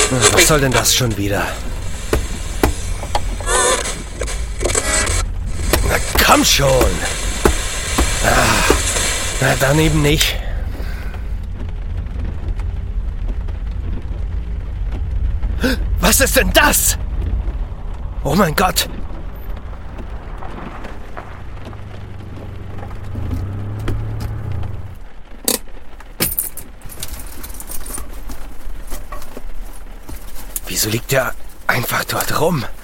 Was soll denn das schon wieder? Na komm schon! Na, dann eben nicht. Was ist denn das? Oh mein Gott! Wieso liegt der einfach dort rum?